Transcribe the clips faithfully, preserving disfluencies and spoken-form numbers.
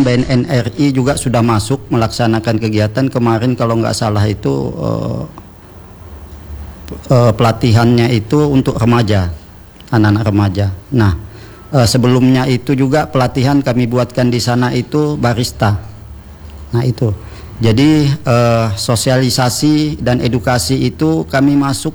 teman-teman B N N R I juga sudah masuk melaksanakan kegiatan kemarin, kalau nggak salah itu uh, uh, pelatihannya itu untuk remaja, anak-anak remaja. Nah, uh, sebelumnya itu juga pelatihan kami buatkan di sana itu barista. Nah itu, jadi uh, sosialisasi dan edukasi itu kami masuk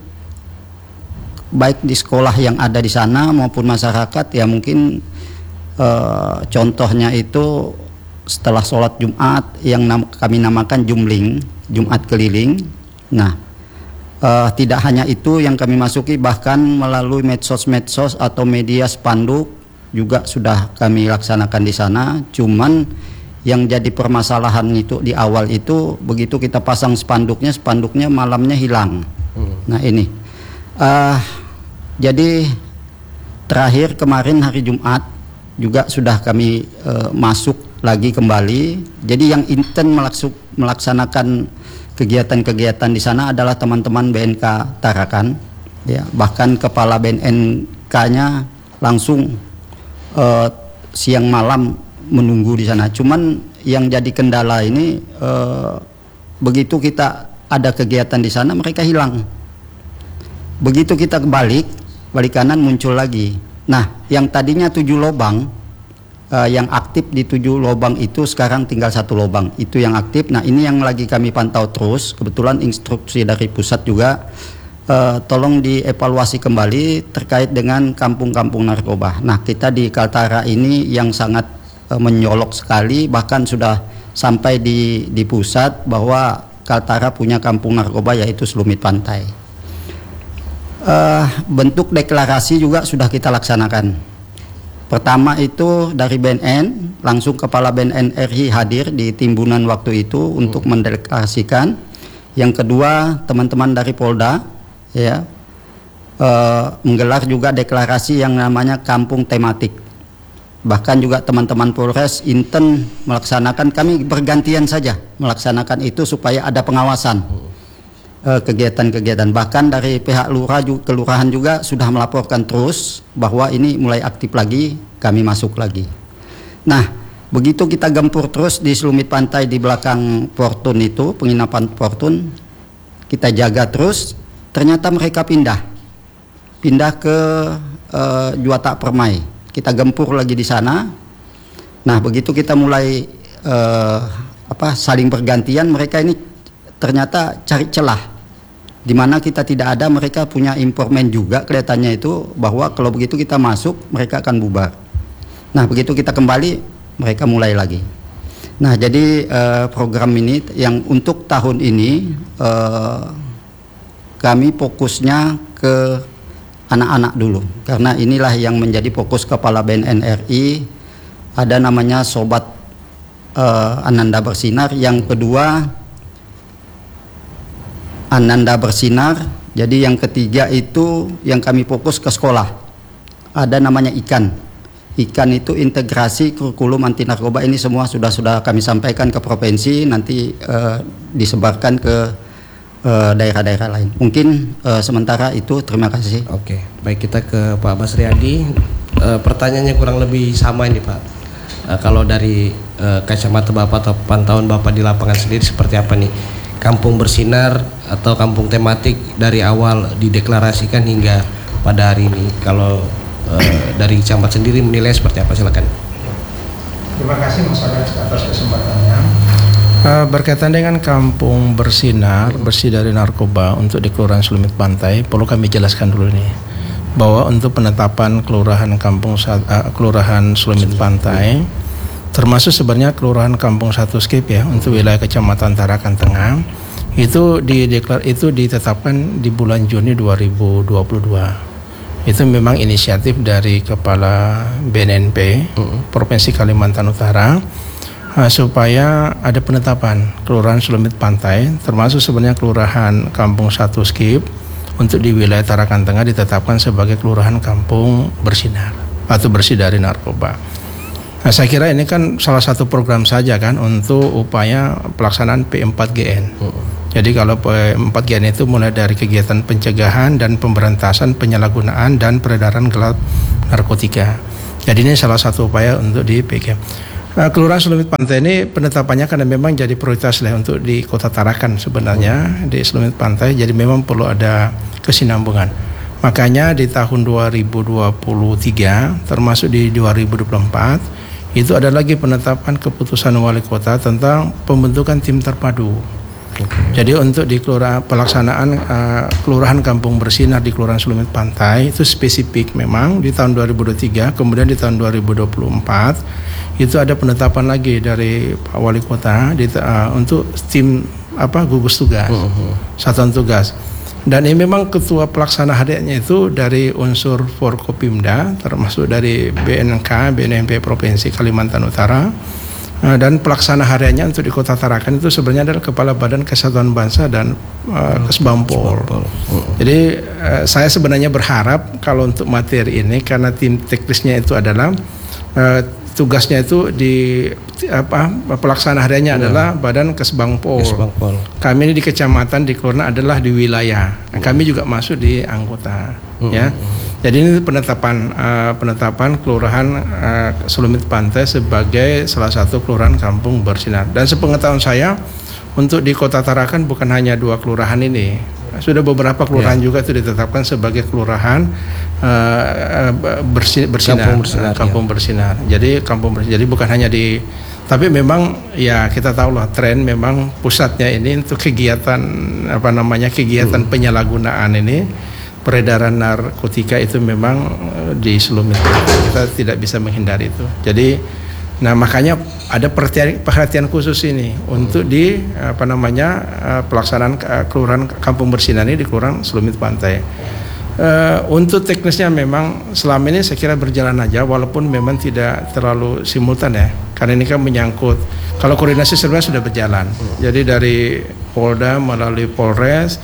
baik di sekolah yang ada di sana maupun masyarakat. Ya mungkin uh, contohnya itu setelah sholat Jumat yang nam kami namakan jumling, Jumat keliling. Nah uh, tidak hanya itu yang kami masuki, bahkan melalui medsos-medsos atau media spanduk juga sudah kami laksanakan di sana. Cuman yang jadi permasalahan itu di awal itu, begitu kita pasang spanduknya, spanduknya malamnya hilang. Hmm. Nah ini Uh, jadi terakhir kemarin hari Jumat juga sudah kami uh, masuk lagi kembali. Jadi yang intent melaksanakan kegiatan-kegiatan di sana adalah teman-teman B N K Tarakan, ya, bahkan kepala B N N K-nya langsung uh, siang malam menunggu di sana. Cuman yang jadi kendala ini uh, begitu kita ada kegiatan di sana mereka hilang. Begitu kita balik, balik kanan muncul lagi. Nah, yang tadinya tujuh lubang, uh, yang aktif di tujuh lubang itu sekarang tinggal satu lubang. Itu yang aktif. Nah, ini yang lagi kami pantau terus. Kebetulan instruksi dari pusat juga, uh, tolong dievaluasi kembali terkait dengan kampung-kampung narkoba. Nah, kita di Kaltara ini yang sangat uh, menyolok sekali, bahkan sudah sampai di, di pusat bahwa Kaltara punya kampung narkoba yaitu Selumit Pantai. Uh, bentuk deklarasi juga sudah kita laksanakan. Pertama itu dari B N N, langsung kepala B N N R I hadir di timbunan waktu itu hmm. untuk mendeklarasikan. Yang kedua teman-teman dari Polda, ya, uh, menggelar juga deklarasi yang namanya kampung tematik. Bahkan juga teman-teman Polres inten melaksanakan, kami bergantian saja melaksanakan itu supaya ada pengawasan. Hmm. kegiatan-kegiatan. Bahkan dari pihak lurah juga, kelurahan juga sudah melaporkan terus bahwa ini mulai aktif lagi, kami masuk lagi. Nah, begitu kita gempur terus di Selumit Pantai di belakang Fortune itu, penginapan Fortune, kita jaga terus, ternyata mereka pindah. Pindah ke uh, Juwata Permai. Kita gempur lagi di sana. Nah, begitu kita mulai uh, apa saling bergantian, mereka ini ternyata cari celah di mana kita tidak ada, mereka punya informan juga kelihatannya itu, bahwa kalau begitu kita masuk mereka akan bubar. Nah, begitu kita kembali mereka mulai lagi. Nah, jadi eh, program ini yang untuk tahun ini eh, kami fokusnya ke anak-anak dulu, karena inilah yang menjadi fokus kepala B N N R I. Ada namanya Sobat eh, Ananda Bersinar. Yang kedua Ananda Bersinar. Jadi yang ketiga itu yang kami fokus ke sekolah. Ada namanya ikan. Ikan itu integrasi kurikulum anti narkoba. Ini semua sudah sudah kami sampaikan ke provinsi, nanti uh, disebarkan ke uh, daerah-daerah lain. Mungkin uh, sementara itu, terima kasih. Oke, baik, kita ke Pak Basriadi. Uh, pertanyaannya kurang lebih sama ini Pak. Uh, kalau dari uh, kacamata Bapak atau pantauan Bapak di lapangan sendiri seperti apa nih? Kampung Bersinar atau kampung tematik dari awal dideklarasikan hingga pada hari ini, kalau uh, dari Camat sendiri menilai seperti apa? Silakan. Terima kasih Mas Alex atas kesempatannya. Uh, berkaitan dengan kampung Bersinar, bersih dari narkoba untuk di Kelurahan Selumit Pantai, perlu kami jelaskan dulu nih bahwa untuk penetapan kelurahan kampung uh, Kelurahan Selumit Pantai, termasuk sebenarnya Kelurahan Kampung Satu Skip ya, untuk wilayah Kecamatan Tarakan Tengah, itu dideklar itu ditetapkan di bulan Juni dua ribu dua puluh dua. Itu memang inisiatif dari Kepala B N N P uh-huh. Provinsi Kalimantan Utara, uh, supaya ada penetapan Kelurahan Selumit Pantai, termasuk sebenarnya Kelurahan Kampung Satu Skip untuk di wilayah Tarakan Tengah ditetapkan sebagai Kelurahan Kampung Bersinar atau bersih dari narkoba. Nah, saya kira ini kan salah satu program saja kan untuk upaya pelaksanaan P empat G N. Uh. Jadi kalau P empat G N itu mulai dari kegiatan pencegahan dan pemberantasan penyalahgunaan dan peredaran gelap narkotika. Jadi ini salah satu upaya untuk di P G N. Uh, Kelurahan Selumit Pantai ini penetapannya karena memang jadi prioritas lah untuk di Kota Tarakan sebenarnya di Selumit Pantai, jadi memang perlu ada kesinambungan. Makanya di tahun dua ribu dua puluh tiga termasuk di dua ribu dua puluh empat itu ada lagi penetapan keputusan wali kota tentang pembentukan tim terpadu. Okay. Jadi untuk di kelurahan pelaksanaan uh, Kelurahan Kampung Bersinar di Kelurahan Selumit Pantai itu spesifik memang di tahun dua ribu dua puluh tiga, kemudian di tahun dua ribu dua puluh empat itu ada penetapan lagi dari Pak Wali Kota di, uh, untuk tim apa gugus tugas, uh-huh. satuan tugas. Dan ini memang ketua pelaksana hariannya itu dari unsur Forkopimda, termasuk dari B N K, B N P Provinsi Kalimantan Utara. Uh, dan pelaksana hariannya untuk di Kota Tarakan itu sebenarnya adalah Kepala Badan Kesatuan Bangsa dan uh, Kesbangpol. Uh-huh. Jadi uh, saya sebenarnya berharap kalau untuk materi ini karena tim teknisnya itu adalah uh, tugasnya itu di apa pelaksana hariannya ya. adalah Badan Kesbangpol. Kesbangpol. Kami ini di kecamatan di kelurahan adalah di wilayah. Nah, kami juga masuk di anggota, uh-huh. ya. Jadi ini penetapan uh, penetapan Kelurahan uh, Selumit Pantai sebagai salah satu kelurahan Kampung Bersinar. Dan sepengetahuan saya untuk di Kota Tarakan bukan hanya dua kelurahan ini. Sudah beberapa kelurahan ya. juga itu ditetapkan sebagai kelurahan uh, bersi, bersinar, kampung bersinar, kampung ya. bersinar. Jadi kampung bersinar. Jadi bukan hanya di, tapi memang ya kita tahu lah tren memang pusatnya ini untuk kegiatan apa namanya kegiatan hmm. penyalahgunaan ini peredaran narkotika itu memang uh, di Selumit. Kita tidak bisa menghindari itu. Jadi nah makanya ada perhatian, perhatian khusus ini untuk di apa namanya uh, pelaksanaan uh, Kelurahan Kampung Bersinar ini di Kelurahan Selumit Pantai. Uh, untuk teknisnya memang selama ini saya kira berjalan aja walaupun memang tidak terlalu simultan ya. Karena ini kan menyangkut kalau koordinasi sebenarnya sudah berjalan. Jadi dari Polda melalui Polres,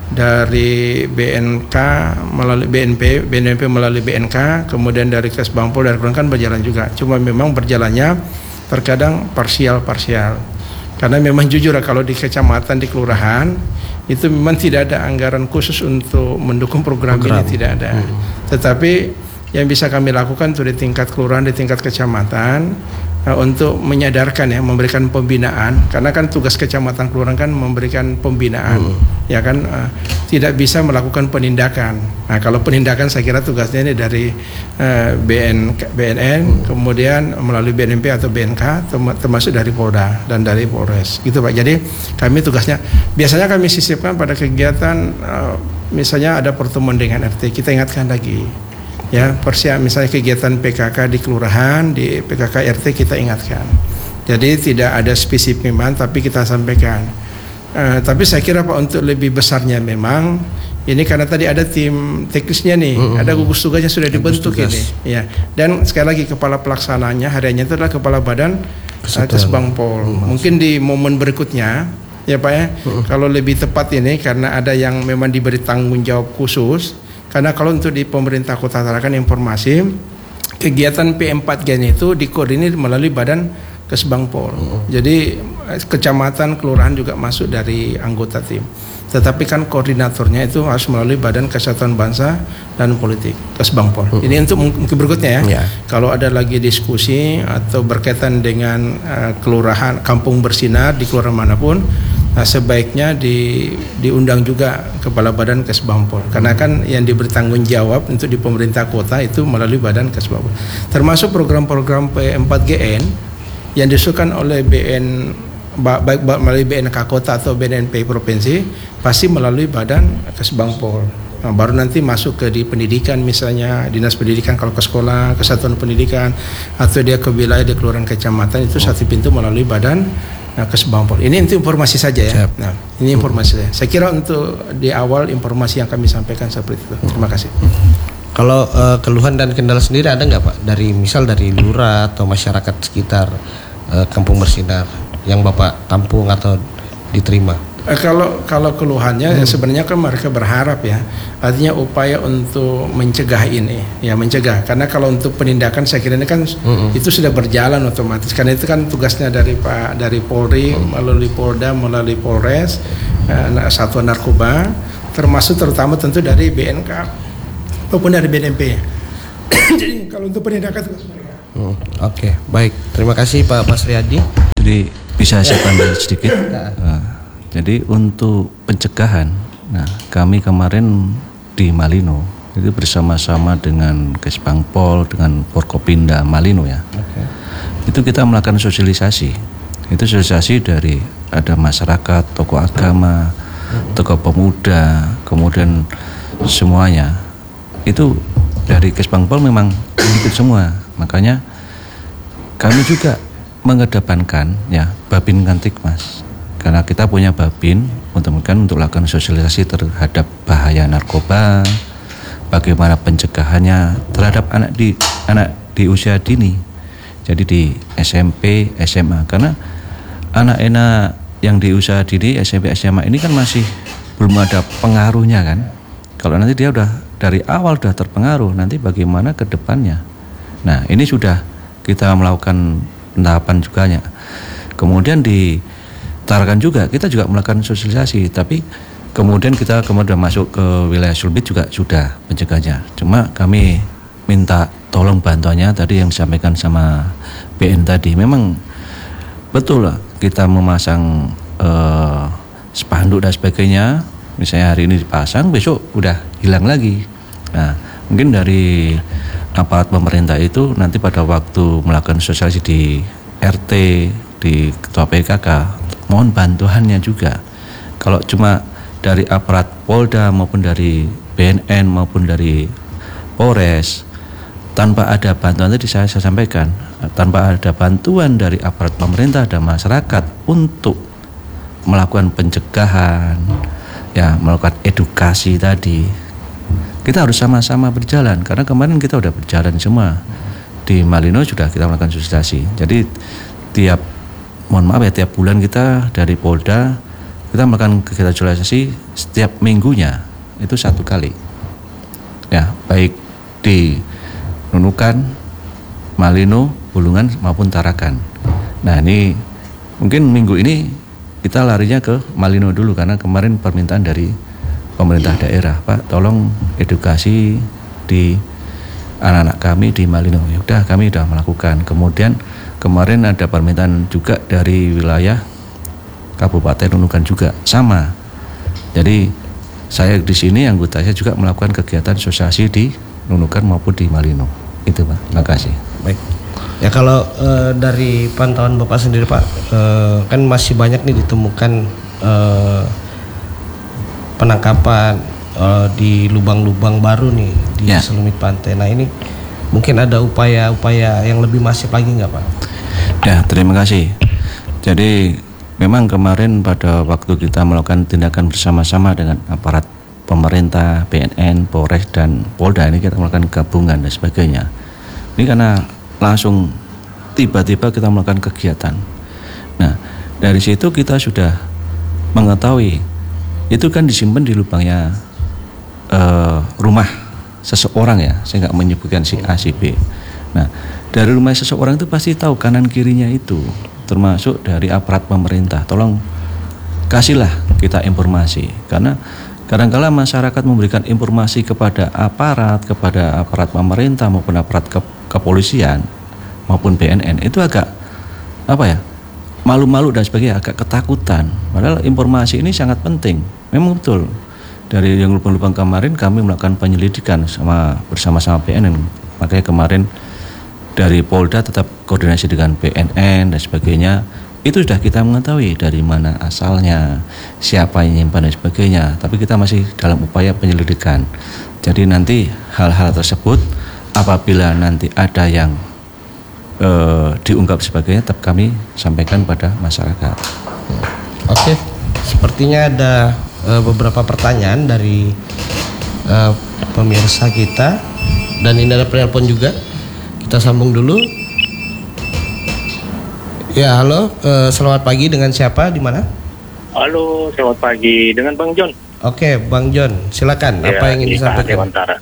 dari B N K melalui B N P, B N P melalui B N K, kemudian dari Kesbangpol dan kan berjalan juga. Cuma memang berjalannya terkadang parsial-parsial. Karena memang jujur kalau di kecamatan, di kelurahan itu memang tidak ada anggaran khusus untuk mendukung program, program. ini tidak ada. Hmm. Tetapi yang bisa kami lakukan itu di tingkat kelurahan, di tingkat kecamatan uh, untuk menyadarkan ya, memberikan pembinaan. Karena kan tugas kecamatan kelurahan kan memberikan pembinaan, hmm. ya kan uh, tidak bisa melakukan penindakan. Nah kalau penindakan saya kira tugasnya ini dari uh, B N B N N, hmm. kemudian melalui B N P atau B N K, termasuk dari Polda dan dari Polres, gitu Pak. Jadi kami tugasnya biasanya kami sisipkan pada kegiatan, uh, misalnya ada pertemuan dengan R T, kita ingatkan lagi. Ya, persiap misalnya kegiatan P K K di kelurahan, di P K K R T kita ingatkan. Jadi tidak ada spesifik memang, tapi kita sampaikan. Uh, tapi saya kira Pak untuk lebih besarnya memang ini karena tadi ada tim teknisnya nih, mm-hmm. ada gugus tugasnya sudah dibentuk ini. Ya, dan sekali lagi kepala pelaksananya hariannya itu adalah Kepala Badan uh, Kesbangpol. Mm-hmm. Mungkin di momen berikutnya, ya Pak ya, mm-hmm. kalau lebih tepat ini karena ada yang memang diberi tanggung jawab khusus. Karena kalau untuk di pemerintah Kota Tarakan informasi kegiatan P empat G itu dikoordinir melalui Badan Kesbangpol. Oh. Jadi kecamatan, kelurahan juga masuk dari anggota tim. Tetapi kan koordinatornya itu harus melalui Badan Kesatuan Bangsa dan Politik Kesbangpol. Oh. Ini untuk mungkin berikutnya ya. Yeah. Kalau ada lagi diskusi atau berkaitan dengan uh, kelurahan Kampung Bersinar di kelurahan manapun, nah, sebaiknya di, diundang juga Kepala Badan Kesbangpol karena kan yang diberi tanggung jawab untuk di pemerintah kota itu melalui Badan Kesbangpol, termasuk program-program P empat G N yang disusun oleh B N baik melalui B N K kota atau B N P provinsi pasti melalui Badan Kesbangpol. Nah, baru nanti masuk ke di pendidikan misalnya dinas pendidikan kalau ke sekolah, kesatuan pendidikan atau dia ke wilayah di kelurahan kecamatan itu satu pintu melalui Badan Nah, Kesbangpol. Ini untuk informasi saja ya. Siap. Nah, ini informasi saya. Saya kira untuk di awal informasi yang kami sampaikan seperti itu. Terima kasih. Kalau uh, keluhan dan kendala sendiri ada nggak Pak? Dari misal dari lurah atau masyarakat sekitar uh, Kampung Bersinar yang Bapak tampung atau diterima? Eh, kalau kalau keluhannya hmm. ya sebenarnya kan mereka berharap ya, artinya upaya untuk mencegah ini, ya mencegah. Karena kalau untuk penindakan saya kira ini kan hmm. itu sudah berjalan otomatis. Karena itu kan tugasnya dari Pak dari Polri hmm. melalui Polda, melalui Polres, eh, Satuan Narkoba, termasuk terutama tentu dari B N K maupun dari B N P. Jadi kalau untuk penindakan tugas mereka. Hmm, Oke, okay. Baik. Terima kasih Pak Mas Riyadi. Jadi bisa saya tambah sedikit. Nah, jadi untuk pencegahan, nah kami kemarin di Malino itu bersama-sama dengan Kesbangpol, dengan Forkopimda Malino ya. Okay. Itu kita melakukan sosialisasi. Itu sosialisasi dari ada masyarakat, tokoh agama, tokoh pemuda, kemudian semuanya. Itu dari Kesbangpol memang ikut semua. Makanya kami juga mengedepankan ya Babin Kantipmas. Karena kita punya Babin untuk untuk melakukan sosialisasi terhadap bahaya narkoba, bagaimana pencegahannya terhadap anak di anak di usia dini. Jadi di S M P, S M A, karena anak-anak yang di usia dini S M P, S M A ini kan masih belum ada pengaruhnya kan. Kalau nanti dia udah dari awal udah terpengaruh, nanti bagaimana ke depannya. Nah, ini sudah kita melakukan tahapan juga ya. Kemudian di Tarakan juga kita juga melakukan sosialisasi, tapi kemudian kita kemudian masuk ke wilayah Sulbit juga sudah pencegahannya. Cuma kami minta tolong bantuannya tadi yang disampaikan sama B N tadi. Memang betul lah kita memasang eh, spanduk dan sebagainya. Misalnya hari ini dipasang, besok udah hilang lagi. Nah, mungkin dari aparat pemerintah itu nanti pada waktu melakukan sosialisasi di R T, di ketua P K K, mohon bantuannya juga. Kalau cuma dari aparat Polda maupun dari B N N maupun dari Polres, tanpa ada bantuan tadi saya, saya sampaikan, tanpa ada bantuan dari aparat pemerintah dan masyarakat untuk melakukan pencegahan, ya melakukan edukasi tadi, kita harus sama-sama berjalan. Karena kemarin kita udah berjalan semua di Malino, sudah kita melakukan sosialisasi. Jadi tiap mohon maaf ya tiap bulan kita dari Polda kita melakukan kegiatan sosialisasi setiap minggunya itu satu kali ya, baik di Nunukan, Malino, Bulungan maupun Tarakan. Nah ini mungkin minggu ini kita larinya ke Malino dulu karena kemarin permintaan dari pemerintah daerah, Pak tolong edukasi di anak-anak kami di Malino. Ya udah kami sudah melakukan. Kemudian kemarin ada permintaan juga dari wilayah Kabupaten Nunukan juga sama. Jadi saya di sini anggota saya juga melakukan kegiatan sosialisasi di Nunukan maupun di Malino. Itu Pak. Terima kasih. Baik. Ya kalau e, dari pantauan Bapak sendiri Pak, e, kan masih banyak nih ditemukan e, penangkapan e, di lubang-lubang baru nih di ya. Selumit pantai. Nah ini mungkin ada upaya-upaya yang lebih masif lagi nggak Pak? Ya, terima kasih. Jadi memang kemarin pada waktu kita melakukan tindakan bersama-sama dengan aparat pemerintah, B N N, Polres dan Polda, ini kita melakukan gabungan dan sebagainya. Ini karena langsung tiba-tiba kita melakukan kegiatan. Nah, dari situ kita sudah mengetahui itu kan disimpan di lubangnya uh, rumah seseorang ya, saya nggak menyebutkan si A, si B. Nah, dari rumah seseorang itu pasti tahu kanan kirinya itu, termasuk dari aparat pemerintah. Tolong kasihlah kita informasi, karena kadang-kala masyarakat memberikan informasi kepada aparat, kepada aparat pemerintah maupun aparat ke, kepolisian maupun B N N itu agak apa ya, malu-malu dan sebagainya, agak ketakutan. Padahal informasi ini sangat penting. Memang betul. Dari yang lubang-lubang kemarin kami melakukan penyelidikan sama bersama-sama B N N. Makanya kemarin dari Polda tetap koordinasi dengan B N N dan sebagainya. Itu sudah kita mengetahui dari mana asalnya, siapa yang nyimpan dan sebagainya. Tapi kita masih dalam upaya penyelidikan. Jadi nanti hal-hal tersebut apabila nanti ada yang e, diungkap sebagainya, tetap kami sampaikan pada masyarakat. Oke, sepertinya ada e, beberapa pertanyaan dari e, pemirsa kita. Dan ini ada penelpon juga. Kita sambung dulu. Ya, halo, uh, selamat pagi, dengan siapa, di mana? Halo, selamat pagi, dengan Bang John. Oke, Bang John, silakan. Ya, apa yang ingin disampaikan? Dewantara.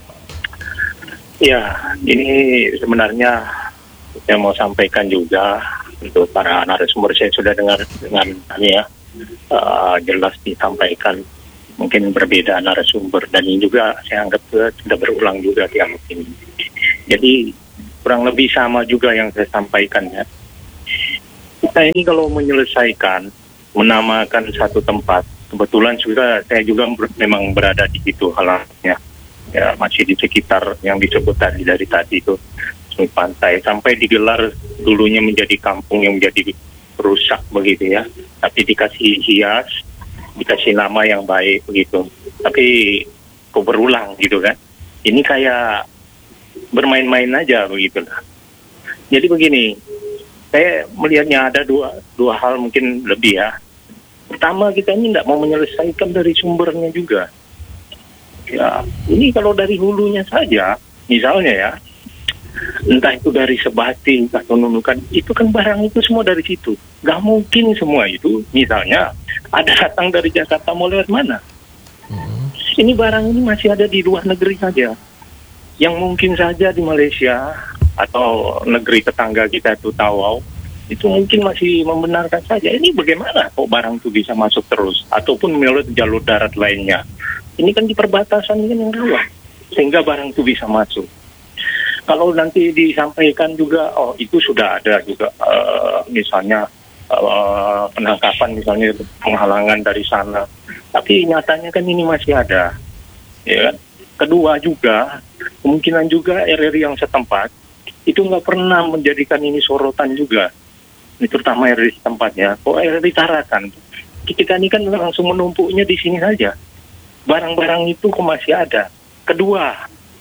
Ya, ini sebenarnya saya mau sampaikan juga untuk para narasumber. Saya sudah dengar dengan ini ya, uh, jelas disampaikan. Mungkin berbeda narasumber dan ini juga saya anggap sudah berulang juga tiap ini. Jadi kurang lebih sama juga yang saya sampaikan ya. Kita ini kalau menyelesaikan, menamakan satu tempat, kebetulan juga saya juga ber- memang berada di situ halangnya, ya masih di sekitar yang disebut tadi dari tadi itu Sumit Pantai, sampai digelar dulunya menjadi kampung yang menjadi rusak begitu ya, tapi dikasih hias, dikasih nama yang baik begitu, tapi kok berulang gitu kan. Ini kayak bermain-main aja begitu lah. Jadi begini, saya melihatnya ada dua dua hal mungkin lebih ya. Pertama, kita ini tidak mau menyelesaikan dari sumbernya juga. Ya, ini kalau dari hulunya saja, misalnya ya, entah itu dari Sebati atau Nunukan, itu kan barang itu semua dari situ. Gak mungkin semua itu, misalnya ada datang dari Jakarta mau lewat mana? Ini barang ini masih ada di luar negeri saja. Yang mungkin saja di Malaysia atau negeri tetangga kita itu Tawau, itu mungkin masih membenarkan saja. Ini bagaimana kok barang itu bisa masuk terus, ataupun melalui jalur darat lainnya. Ini kan di perbatasan kan yang rawan, sehingga barang itu bisa masuk. Kalau nanti disampaikan juga, oh itu sudah ada juga, uh, misalnya uh, penangkapan, misalnya penghalangan dari sana. Tapi nyatanya kan ini masih ada, ya kan? Kedua juga, kemungkinan juga R R I yang setempat itu nggak pernah menjadikan ini sorotan juga, ini terutama R R I setempatnya. Kok R R I Tarakan? Kita ini kan langsung menumpuknya di sini saja. Barang-barang itu kok masih ada. Kedua,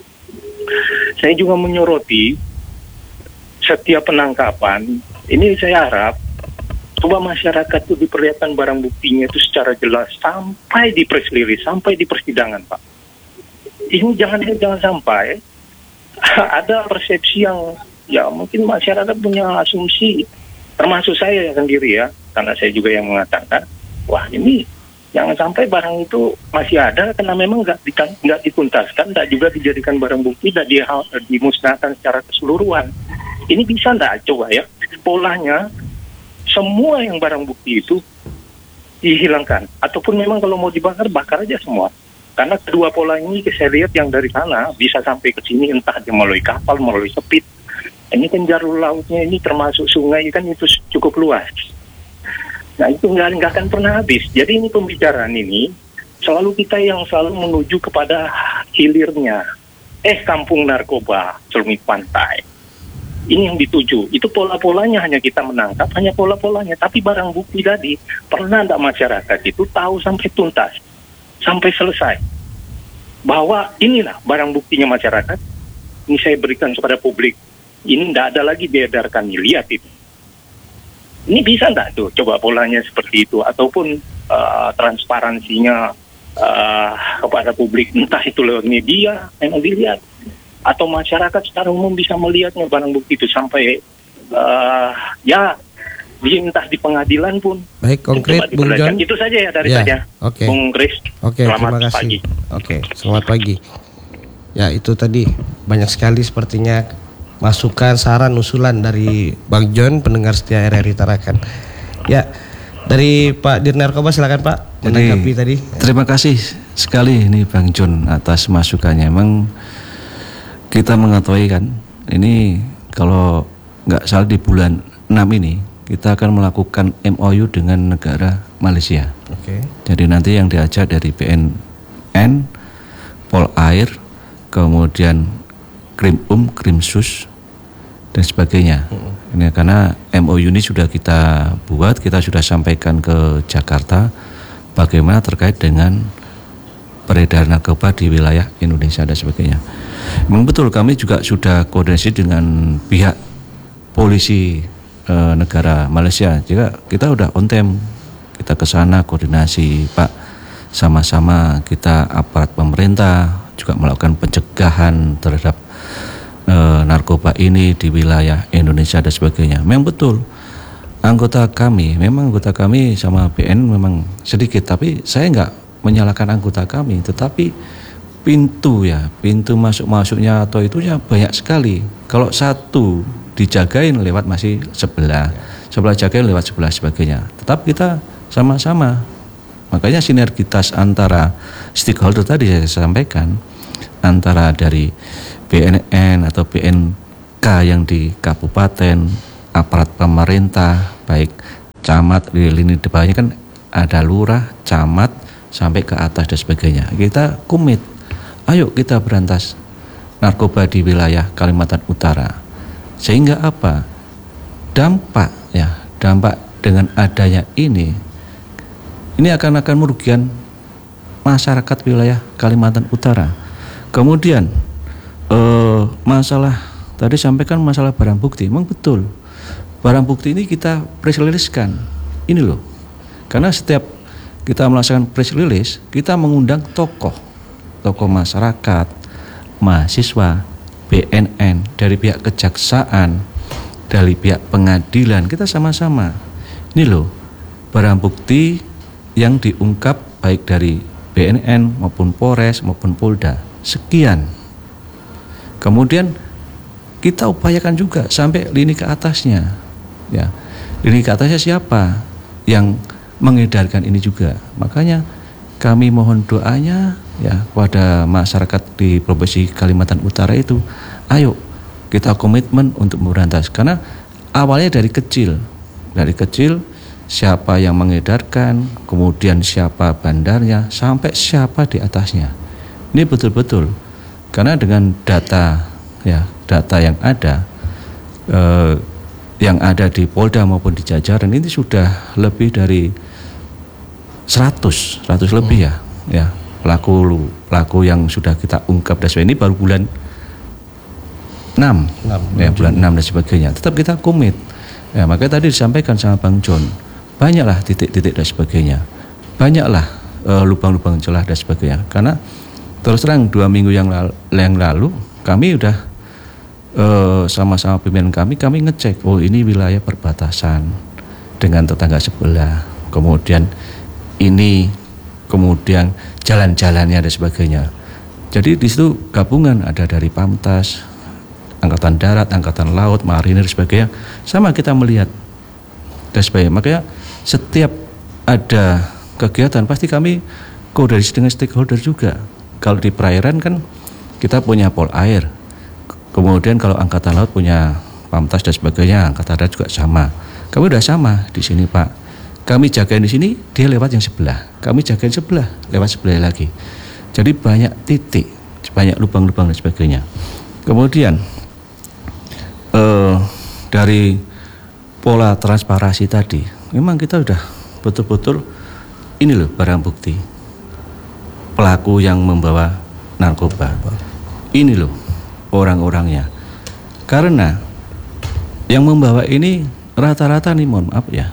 saya juga menyoroti setiap penangkapan. Ini saya harap coba masyarakat itu diperlihatkan barang buktinya itu secara jelas sampai di press release, sampai di persidangan, Pak. Ini jangan jangan sampai ada persepsi yang ya mungkin masyarakat punya asumsi, termasuk saya sendiri ya, karena saya juga yang mengatakan, wah ini jangan sampai barang itu masih ada karena memang nggak nggak dituntaskan, nggak juga dijadikan barang bukti, nggak di, dimusnahkan secara keseluruhan. Ini bisa nggak coba ya polanya? Semua yang barang bukti itu dihilangkan, ataupun memang kalau mau dibakar, bakar aja semua. Karena kedua pola ini saya lihat yang dari sana bisa sampai ke sini, entah dia melalui kapal, melalui sepit. Ini kan jalur lautnya ini termasuk sungai kan itu cukup luas. Nah itu nggak nggak akan pernah habis. Jadi ini pembicaraan ini selalu kita yang selalu menuju kepada hilirnya. Eh kampung narkoba, Sumit Pantai. Ini yang dituju, itu pola-polanya hanya kita menangkap, hanya pola-polanya. Tapi barang bukti tadi, pernah tidak masyarakat itu tahu sampai tuntas, sampai selesai. Bahwa inilah barang buktinya masyarakat, ini saya berikan kepada publik. Ini tidak ada lagi beredarkan, lihat itu. Ini bisa tidak tuh, coba polanya seperti itu, ataupun uh, transparansinya uh, kepada publik, entah itu lewat media, memang dilihat. Atau masyarakat secara umum bisa melihatnya barang bukti itu sampai uh, ya entah di pengadilan pun. Baik, konkret Bung John. Itu saja ya dari ya, saya. Okay. Bung Chris. Oke, okay, terima kasih. Pagi. Oke, okay, selamat pagi. Ya, itu tadi banyak sekali sepertinya masukan, saran, usulan dari Bang John, pendengar setia R R I Tarakan. Ya, dari Pak Dir Narkoba silakan Pak menanggapi tadi. Terima kasih sekali ini Bang John atas masukannya. Emang kita mengetahui kan, ini kalau nggak salah di bulan enam ini kita akan melakukan M O U dengan negara Malaysia. Oke. Okay. Jadi nanti yang diajak dari B N N, Polair, kemudian Krimum, Krimsus dan sebagainya. Hmm. Ini karena M O U ini sudah kita buat, kita sudah sampaikan ke Jakarta bagaimana terkait dengan peredaran narkoba di wilayah Indonesia dan sebagainya. Memang betul kami juga sudah koordinasi dengan pihak polisi e, negara Malaysia. Jika kita udah on time, kita ke sana koordinasi Pak, sama-sama kita aparat pemerintah juga melakukan pencegahan terhadap e, narkoba ini di wilayah Indonesia dan sebagainya. Memang betul anggota kami, memang anggota kami sama B N memang sedikit, tapi saya enggak menyalahkan anggota kami, tetapi pintu ya, pintu masuk-masuknya atau itunya banyak sekali. Kalau satu dijagain lewat masih sebelah, sebelah jagain lewat sebelah sebagainya. Tetap kita sama-sama. Makanya sinergitas antara stakeholder tadi saya sampaikan, antara dari B N N atau B N K yang di kabupaten, aparat pemerintah, baik camat, di lini di bawahnya kan ada lurah, camat, sampai ke atas dan sebagainya. Kita komit, ayo kita berantas narkoba di wilayah Kalimantan Utara. Sehingga apa? Dampak ya, dampak dengan adanya ini, ini akan akan merugikan masyarakat wilayah Kalimantan Utara. Kemudian eh, masalah tadi sampaikan masalah barang bukti, memang betul. Barang bukti ini kita press release-kan. Ini loh. Karena setiap kita melaksanakan press release, kita mengundang tokoh, tokoh masyarakat, mahasiswa, B N N, dari pihak kejaksaan, dari pihak pengadilan, kita sama-sama. Ini loh, barang bukti yang diungkap baik dari B N N maupun Polres maupun Polda. Sekian. Kemudian kita upayakan juga sampai lini ke atasnya. Ya, lini ke atasnya siapa yang mengedarkan ini juga. Makanya kami mohon doanya ya kepada masyarakat di Provinsi Kalimantan Utara itu, ayo kita komitmen untuk memberantas. Karena awalnya dari kecil, dari kecil siapa yang mengedarkan, kemudian siapa bandarnya, sampai siapa di atasnya. Ini betul-betul. Karena dengan data ya, data yang ada eh, yang ada di Polda maupun di jajaran ini sudah lebih dari seratus lebih ya, ya pelaku pelaku yang sudah kita ungkap dan sebagainya. Ini baru bulan enam, ya bulan enam dan sebagainya. Tetap kita komit. Ya, makanya tadi disampaikan sama Bang John, banyaklah titik-titik dan sebagainya, banyaklah uh, lubang-lubang celah dan sebagainya. Karena terus terang dua minggu yang lalu, yang lalu kami udah Uh, sama-sama pimpinan kami, kami ngecek, oh ini wilayah perbatasan dengan tetangga sebelah, kemudian ini, kemudian jalan-jalannya dan sebagainya. Jadi di situ gabungan ada dari Pamtas, Angkatan Darat, Angkatan Laut, Marinir dan sebagainya. Sama kita melihat dan sebagainya. Makanya setiap ada kegiatan pasti kami koordinasi dengan stakeholder juga. Kalau di perairan kan kita punya Polair. Kemudian kalau Angkatan Laut punya Pamtas dan sebagainya, Angkatan Darat juga sama. Kami udah sama di sini Pak. Kami jagain di sini, dia lewat yang sebelah. Kami jagain sebelah, lewat sebelah lagi. Jadi banyak titik, banyak lubang-lubang dan sebagainya. Kemudian eh, dari pola transparansi tadi, memang kita udah betul-betul ini loh barang bukti pelaku yang membawa narkoba. Ini loh orang-orangnya. Karena yang membawa ini rata-rata nih, mohon maaf ya,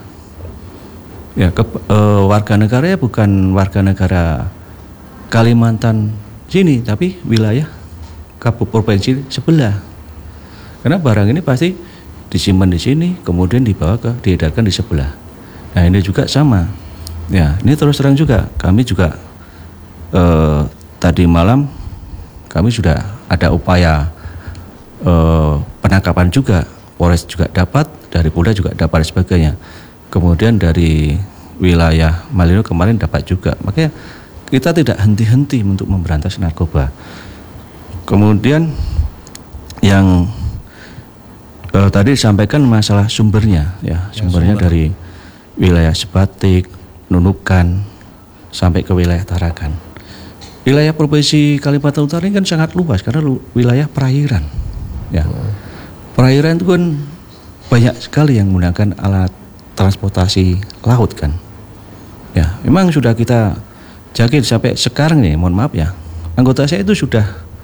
ya ke, e, warga negaranya bukan warga negara Kalimantan sini, tapi wilayah kabupaten sebelah. Karena barang ini pasti disimpan di sini, kemudian dibawa ke diedarkan di sebelah. Nah ini juga sama. Ya ini terus terang juga, kami juga e, tadi malam kami sudah ada upaya eh, penangkapan juga, Polres juga dapat, dari Polda juga dapat dan sebagainya. Kemudian dari wilayah Malino kemarin dapat juga. Makanya kita tidak henti-henti untuk memberantas narkoba. Kemudian yang eh, tadi disampaikan masalah sumbernya, ya sumbernya ya, sumber. Dari wilayah Sebatik, Nunukan sampai ke wilayah Tarakan. Wilayah Provinsi Kalimantan Utara ini kan sangat luas karena lu, wilayah perairan. Ya. Perairan itu kan banyak sekali yang menggunakan alat transportasi laut kan. Ya, memang sudah kita jaga sampai sekarang nih, mohon maaf ya. Anggota saya itu sudah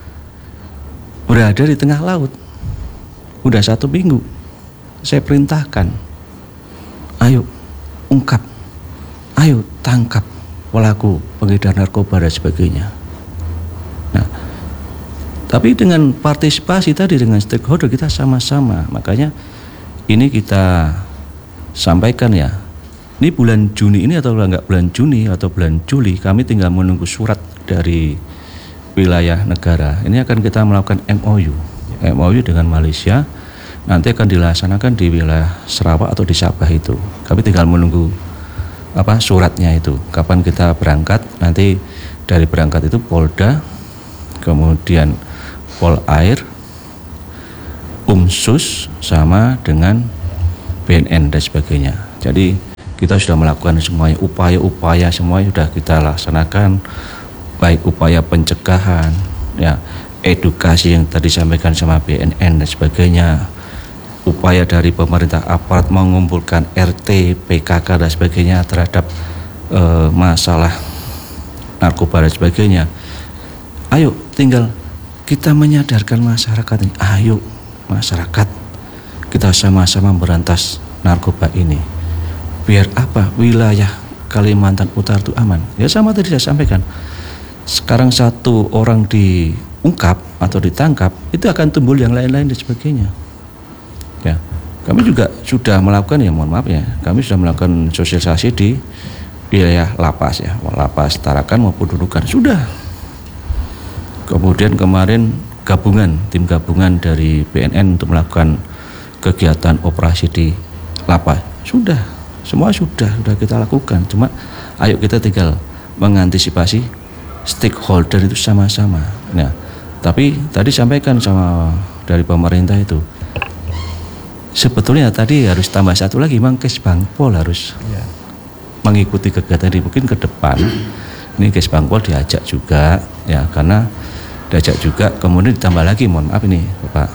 berada di tengah laut. Udah satu minggu. Saya perintahkan, ayo ungkap, ayo tangkap pelaku pengedar narkoba dan sebagainya. Nah, tapi dengan partisipasi tadi dengan stakeholder kita sama-sama, makanya ini kita sampaikan ya. Ini bulan Juni ini atau enggak bulan Juni atau bulan Juli, kami tinggal menunggu surat dari wilayah negara. Ini akan kita melakukan M O U, M O U dengan Malaysia. Nanti akan dilaksanakan di wilayah Sarawak atau di Sabah itu. Kami tinggal menunggu apa suratnya itu, kapan kita berangkat. Nanti dari berangkat itu Polda, kemudian Polair, UMSUS sama dengan B N N dan sebagainya. Jadi kita sudah melakukan semuanya, upaya-upaya semuanya sudah kita laksanakan, baik upaya pencegahan, ya, edukasi yang tadi disampaikan sama B N N dan sebagainya, upaya dari pemerintah aparat mengumpulkan R T, P K K dan sebagainya terhadap uh, masalah narkoba dan sebagainya. Ayo tinggal kita menyadarkan masyarakat ini. Ayo masyarakat, kita sama-sama berantas narkoba ini. Biar apa? Wilayah Kalimantan Utara itu aman. Ya sama tadi saya sampaikan. Sekarang satu orang diungkap atau ditangkap, itu akan tumbuh yang lain-lain dan sebagainya. Ya, kami juga sudah melakukan, ya mohon maaf ya, kami sudah melakukan sosialisasi di wilayah lapas ya, lapas Tarakan maupun Nunukan sudah. Kemudian kemarin gabungan, tim gabungan dari B N N untuk melakukan kegiatan operasi di lapas sudah. Semua sudah sudah kita lakukan. Cuma ayo kita tinggal mengantisipasi stakeholder itu sama-sama. Nah, tapi tadi sampaikan sama dari pemerintah itu, sebetulnya tadi harus tambah satu lagi, Mang Kesbangpol harus ya mengikuti kegiatan ini. Mungkin ke depan ini Kesbangpol diajak juga ya, karena diajak juga, kemudian ditambah lagi, mohon maaf ini Bapak,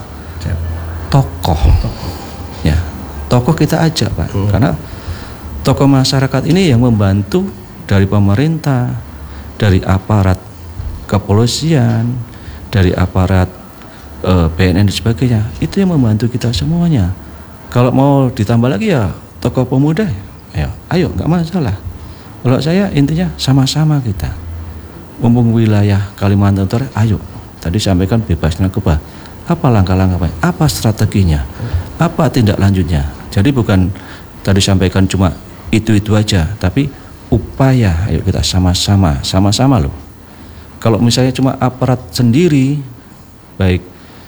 tokoh ya, tokoh kita ajak Pak, hmm. karena tokoh masyarakat ini yang membantu dari pemerintah, dari aparat kepolisian, dari aparat e, B N N dan sebagainya, itu yang membantu kita semuanya. Kalau mau ditambah lagi ya tokoh pemuda, ya ayo nggak masalah. Kalau saya intinya sama-sama kita. Mumpung wilayah Kalimantan Utara, ayo. Tadi sampaikan bebas narkoba. Apa langkah-langkahnya? Apa strateginya? Apa tindak lanjutnya? Jadi bukan tadi sampaikan cuma itu-itu aja, tapi upaya, ayo kita sama-sama, sama-sama loh. Kalau misalnya cuma aparat sendiri, baik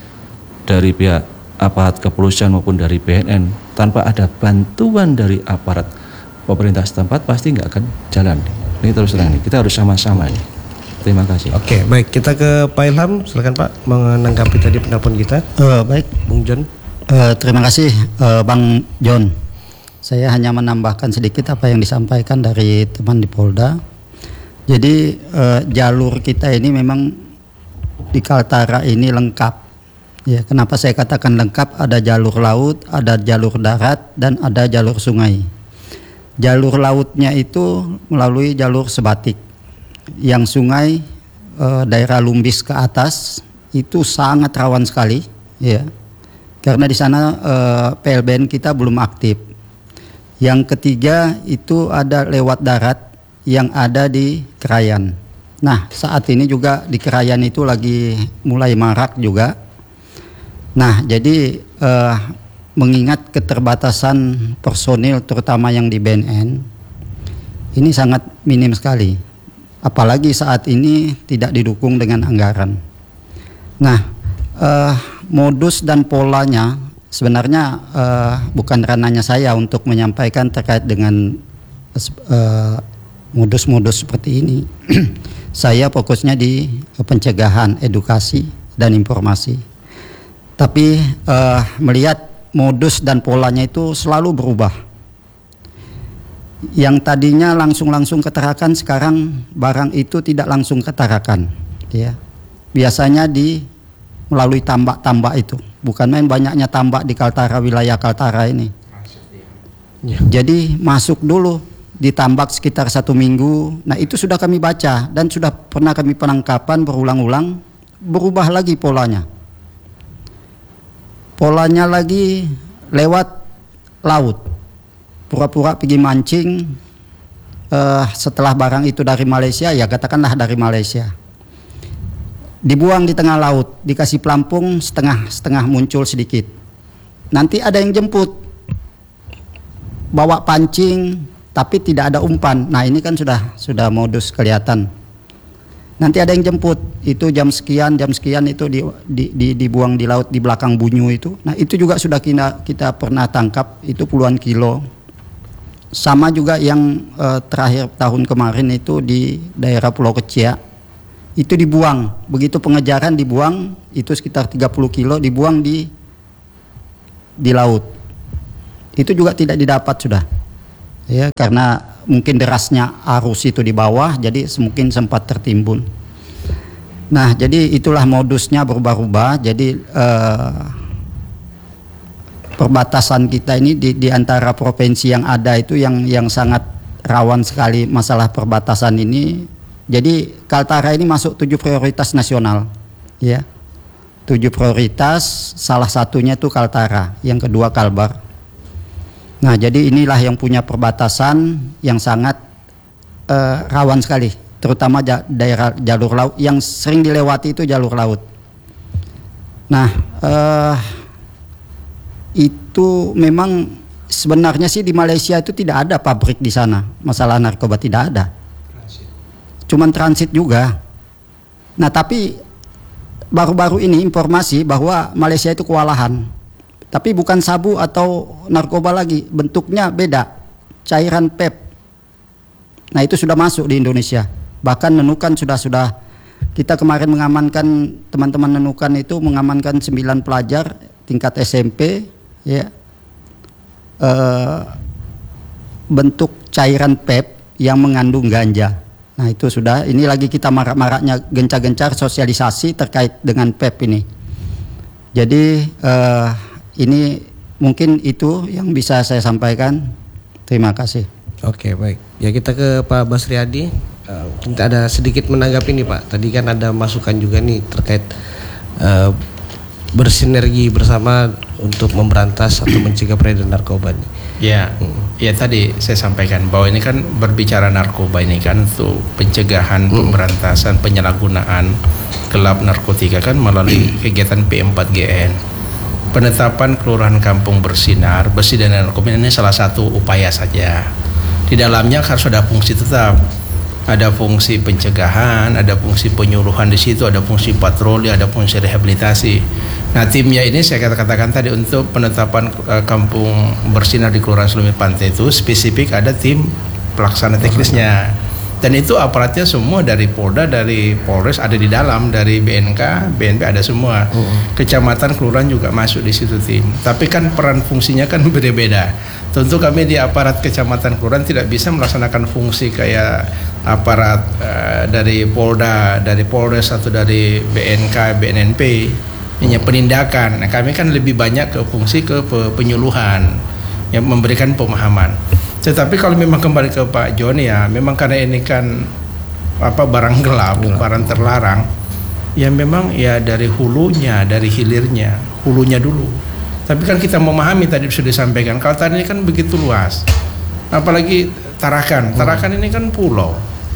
dari pihak aparat kepolisian maupun dari B N N, tanpa ada bantuan dari aparat pemerintah setempat, pasti nggak akan jalan. Ini terus terang nih, kita harus sama-sama nih. Terima kasih. Oke, baik, kita ke Pak Ilham, silakan Pak menanggapi tadi penelpon kita. Uh, baik, Bung John. Uh, terima kasih uh, Bang John. Saya hanya menambahkan sedikit apa yang disampaikan dari teman di Polda. Jadi uh, jalur kita ini memang di Kaltara ini lengkap. Ya, kenapa saya katakan lengkap? Ada jalur laut, ada jalur darat, dan ada jalur sungai. Jalur lautnya itu melalui jalur Sebatik. Yang sungai uh, daerah Lumbis ke atas itu sangat rawan sekali, ya. Karena di sana uh, P L B N kita belum aktif. Yang ketiga itu ada lewat darat yang ada di Krayan. Nah, saat ini juga di Krayan itu lagi mulai marak juga. Nah, jadi uh, mengingat keterbatasan personil terutama yang di B N N, ini sangat minim sekali. Apalagi saat ini tidak didukung dengan anggaran. Nah, uh, modus dan polanya sebenarnya uh, bukan ranahnya saya untuk menyampaikan terkait dengan uh, modus-modus seperti ini. Saya fokusnya di pencegahan, edukasi, dan informasi. Tapi uh, melihat modus dan polanya itu selalu berubah. Yang tadinya langsung-langsung ke Tarakan, sekarang barang itu tidak langsung ke Tarakan, ya. Biasanya di melalui tambak-tambak itu. Bukan main banyaknya tambak di Kaltara, wilayah Kaltara ini. Ya. Jadi masuk dulu di tambak sekitar satu minggu. Nah, itu sudah kami baca dan sudah pernah kami penangkapan berulang-ulang. Berubah lagi polanya. Polanya lagi lewat laut. Pura-pura pergi mancing, uh, setelah barang itu dari Malaysia, ya katakanlah dari Malaysia, dibuang di tengah laut, dikasih pelampung setengah-setengah muncul sedikit. Nanti ada yang jemput, bawa pancing, tapi tidak ada umpan. Nah, ini kan sudah sudah modus kelihatan. Nanti ada yang jemput, itu jam sekian, jam sekian itu di, di, di, dibuang di laut di belakang Bunyu itu. Nah, itu juga sudah kita, kita pernah tangkap, itu puluhan kilo. Sama juga yang eh, terakhir tahun kemarin itu di daerah Pulau Kecil, itu dibuang. Begitu pengejaran dibuang, itu sekitar tiga puluh kilo dibuang di di laut. Itu juga tidak didapat sudah. Ya, karena mungkin derasnya arus itu di bawah, jadi mungkin sempat tertimbun. Nah, jadi itulah modusnya berubah-ubah. Jadi eh, perbatasan kita ini di, di antara provinsi yang ada itu yang yang sangat rawan sekali masalah perbatasan ini. Jadi Kaltara ini masuk tujuh prioritas nasional, ya. Tujuh prioritas, salah satunya itu Kaltara, yang kedua Kalbar. Nah, jadi inilah yang punya perbatasan yang sangat uh, rawan sekali, terutama ja, daerah jalur laut yang sering dilewati itu jalur laut. Nah, uh, itu memang sebenarnya sih di Malaysia itu tidak ada pabrik di sana, masalah narkoba tidak ada, cuman transit juga. Nah, tapi baru-baru ini informasi bahwa Malaysia itu kewalahan. Tapi bukan sabu atau narkoba lagi, bentuknya beda, cairan pep. Nah, itu sudah masuk di Indonesia. Bahkan Nunukan sudah sudah kita kemarin mengamankan, teman-teman Nunukan itu mengamankan sembilan pelajar tingkat S M P, ya, e, bentuk cairan pep yang mengandung ganja. Nah, itu sudah. Ini lagi kita marak-maraknya gencar-gencar sosialisasi terkait dengan pep ini. Jadi eh, ini mungkin itu yang bisa saya sampaikan. Terima kasih. Oke, baik. Ya, kita ke Pak Basriadi. Uh, kita ada sedikit menanggapi nih Pak. Tadi kan ada masukan juga nih terkait uh, bersinergi bersama untuk memberantas atau mencegah peredaran narkoba nih. Ya, hmm. ya tadi saya sampaikan bahwa ini kan berbicara narkoba ini kan untuk pencegahan, hmm. pemberantasan, penyalahgunaan gelap narkotika kan melalui kegiatan P empat G N. Penetapan Kelurahan Kampung Bersinar, bersih dari narkoba ini salah satu upaya saja. Di dalamnya harus ada fungsi tetap. Ada fungsi pencegahan, ada fungsi penyuluhan di situ, ada fungsi patroli, ada fungsi rehabilitasi. Nah, timnya ini saya katakan tadi untuk penetapan uh, Kampung Bersinar di Kelurahan Selumit Pantai itu spesifik ada tim pelaksana teknisnya. Dan itu aparatnya semua dari Polda, dari Polres ada di dalam, dari B N K, B N P ada semua. Kecamatan, kelurahan juga masuk di situ tim. Tapi kan peran fungsinya kan berbeda. Tentu kami di aparat kecamatan, kelurahan tidak bisa melaksanakan fungsi kayak aparat uh, dari Polda, dari Polres atau dari B N K, B N N P. Ini penindakan. Nah, kami kan lebih banyak ke fungsi ke penyuluhan yang memberikan pemahaman. Tetapi kalau memang kembali ke Pak Joni ya, memang karena ini kan apa barang gelap, gelap, barang terlarang, ya memang ya dari hulunya, dari hilirnya, hulunya dulu. Tapi kan kita memahami tadi sudah disampaikan, kalau tadi ini kan begitu luas, apalagi Tarakan, Tarakan hmm. ini kan pulau,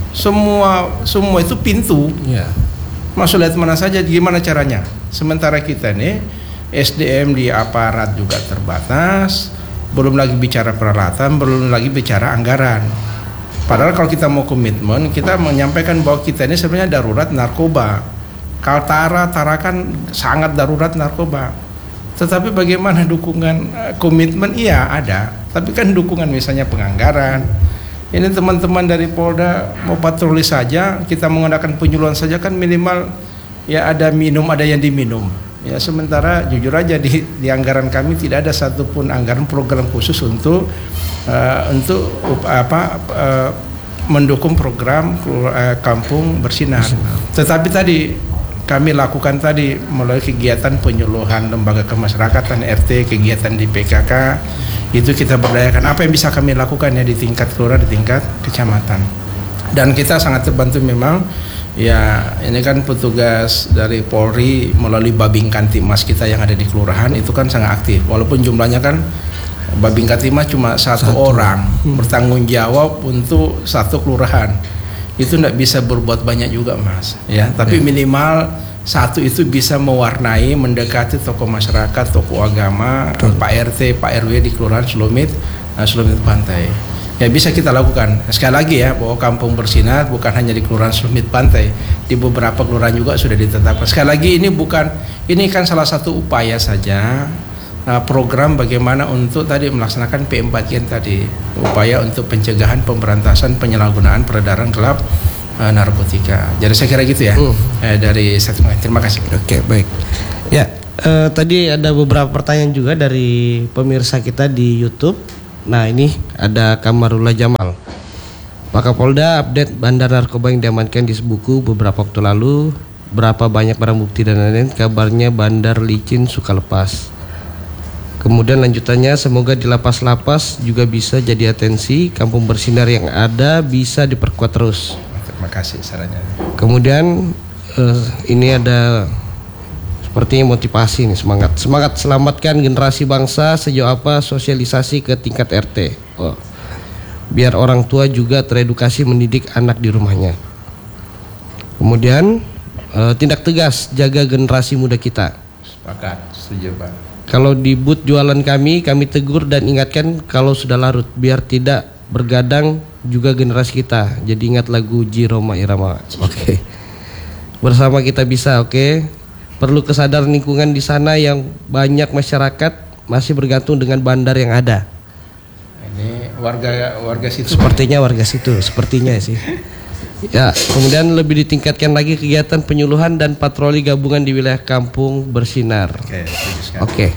semua semua itu pintu, ya. Masuk lihat mana saja, gimana caranya? Sementara kita nih S D M di aparat juga terbatas. Belum lagi bicara peralatan, belum lagi bicara anggaran. Padahal kalau kita mau komitmen, kita menyampaikan bahwa kita ini sebenarnya darurat narkoba. Kaltara, Tarakan sangat darurat narkoba. Tetapi bagaimana dukungan komitmen? Iya ada, tapi kan dukungan misalnya penganggaran. Ini teman-teman dari Polda mau patroli saja, kita menggunakan penyuluhan saja kan minimal ya ada minum, ada yang diminum. Ya, sementara jujur aja di, di anggaran kami tidak ada satupun anggaran program khusus untuk uh, untuk apa uh, mendukung program uh, Kampung Bersinar. Tetapi tadi kami lakukan tadi melalui kegiatan penyuluhan lembaga kemasyarakatan R T, kegiatan di P K K, itu kita berdayakan apa yang bisa kami lakukan ya di tingkat kelurahan, di tingkat kecamatan. Dan kita sangat terbantu memang. Ya, ini kan petugas dari Polri melalui Babing Kantimas kita yang ada di kelurahan itu kan sangat aktif. Walaupun jumlahnya kan Babing Kantimas cuma satu, satu. orang hmm. bertanggung jawab untuk satu kelurahan. Itu tidak bisa berbuat banyak juga, Mas. Ya, tapi ya. Minimal satu itu bisa mewarnai, mendekati tokoh masyarakat, tokoh agama, Betul. Pak R T, Pak R W di Kelurahan Selumit, Selumit Pantai. Ya bisa kita lakukan. Sekali lagi ya, bahwa Kampung Bersinar bukan hanya di Kelurahan Selumit Pantai, di beberapa kelurahan juga sudah ditetapkan. Sekali lagi ini bukan, ini kan salah satu upaya saja uh, program bagaimana untuk tadi melaksanakan P empat G N tadi, upaya untuk pencegahan, pemberantasan, penyalahgunaan peredaran gelap uh, narkotika. Jadi saya kira gitu ya uh. eh, dari statement. Terima kasih. Oke, baik. Ya, Uh, tadi ada beberapa pertanyaan juga dari pemirsa kita di YouTube. Nah ini ada Kamarullah Jamal. Pak Kapolda, update bandar narkoba yang diamankan di Sebuku beberapa waktu lalu. Berapa banyak barang bukti dan lain-lain. Kabarnya bandar licin suka lepas. Kemudian lanjutannya, semoga di lapas-lapas juga bisa jadi atensi. Kampung Bersinar yang ada bisa diperkuat terus. Terima kasih sarannya. Kemudian uh, ini ada sepertinya motivasi nih, semangat semangat selamatkan generasi bangsa. Sejauh apa sosialisasi ke tingkat R T? Oh, biar orang tua juga teredukasi mendidik anak di rumahnya. Kemudian uh, tindak tegas jaga generasi muda kita. Sepakat, setuju Pak. Kalau di booth jualan kami, kami tegur dan ingatkan kalau sudah larut, biar tidak bergadang juga generasi kita. Jadi ingat lagu Ji Roma Irama. Oke. Okay. Bersama kita bisa, oke. Okay? Perlu kesadaran lingkungan di sana yang banyak masyarakat masih bergantung dengan bandar yang ada. Ini warga warga situ. Sepertinya warga situ, sepertinya sih. Ya, kemudian lebih ditingkatkan lagi kegiatan penyuluhan dan patroli gabungan di wilayah Kampung Bersinar. Oke. Okay, okay.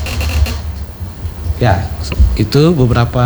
Ya, itu beberapa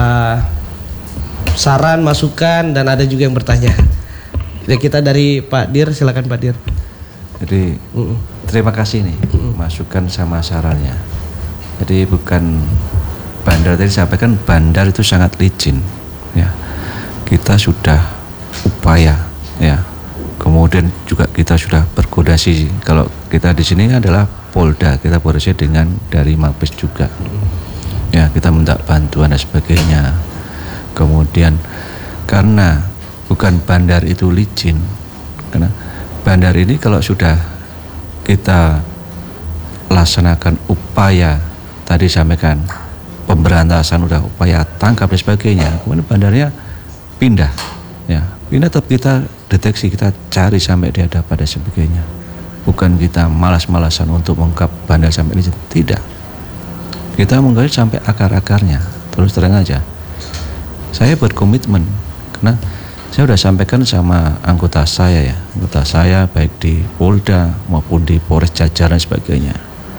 saran, masukan, dan ada juga yang bertanya. Ya, kita dari Pak Dir, silakan Pak Dir. Jadi uh-uh. terima kasih nih uh-uh. masukan sama sarannya. Jadi bukan bandar, tadi sampaikan bandar itu sangat licin, ya. Kita sudah upaya, ya. Kemudian juga kita sudah berkoordinasi. Kalau kita di sini adalah Polda, kita berkoordinasi dengan dari Mabes juga. Ya, kita minta bantuan dan sebagainya. Kemudian karena bukan bandar itu licin, karena bandar ini kalau sudah kita laksanakan upaya tadi sampaikan pemberantasan, udah upaya tangkap dan sebagainya, kemudian bandarnya pindah, ya. Ini tetap kita deteksi, kita cari sampai di hadapan dan sebagainya. Bukan kita malas-malasan untuk mengungkap bandar sampai ini, tidak. Kita menggali sampai akar-akarnya. Terus terang aja, saya berkomitmen karena saya sudah sampaikan sama anggota saya, ya, anggota saya baik di Polda maupun di Polres jajaran dan sebagainya.